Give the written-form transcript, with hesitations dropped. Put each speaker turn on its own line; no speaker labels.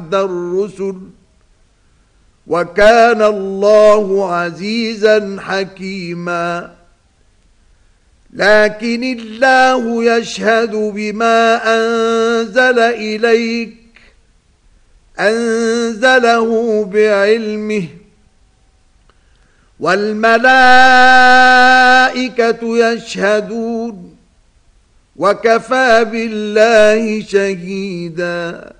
بعد الرسل وكان الله عزيزا حكيما لكن الله يشهد بما أنزل إليك أنزله بعلمه والملائكة يشهدون وكفى بالله شهيدا